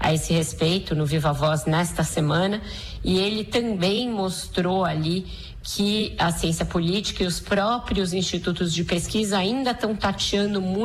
a esse respeito no Viva Voz nesta semana, e ele também mostrou ali que a ciência política e os próprios institutos de pesquisa ainda estão tateando muito